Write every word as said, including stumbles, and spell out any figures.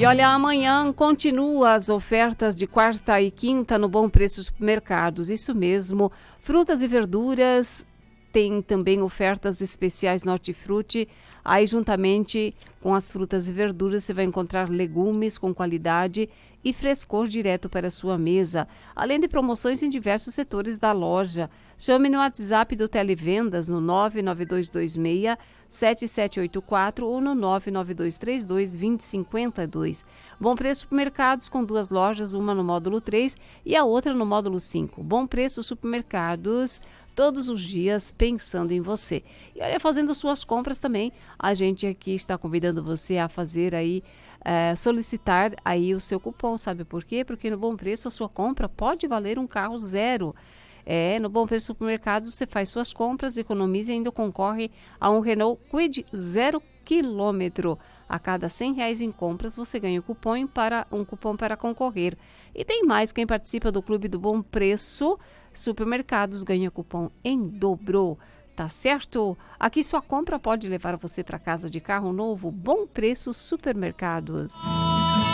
E olha, amanhã continua as ofertas de quarta e quinta no Bom Preço Supermercados. Isso mesmo, frutas e verduras, tem também ofertas especiais no Hortifruti. Aí, juntamente com as frutas e verduras, você vai encontrar legumes com qualidade e frescor direto para a sua mesa, além de promoções em diversos setores da loja. Chame no WhatsApp do Televendas no nove nove dois dois seis sete sete oito quatro ou no nove nove dois três dois dois zero cinco dois. Bom Preço Supermercados com duas lojas, uma no módulo três e a outra no módulo cinco. Bom Preço Supermercados, todos os dias pensando em você. E olha, fazendo suas compras também, a gente aqui está convidando você a fazer aí, é, solicitar aí o seu cupom, sabe por quê? Porque no Bom Preço a sua compra pode valer um carro zero. É, no Bom Preço Supermercados você faz suas compras, economiza e ainda concorre a um Renault Kwid zero quilômetro. A cada cem reais em compras você ganha um cupom para, um cupom para concorrer. E tem mais, quem participa do Clube do Bom Preço Supermercados ganha cupom em dobro. Tá certo? Aqui sua compra pode levar você para casa de carro novo. Bom Preço Supermercados.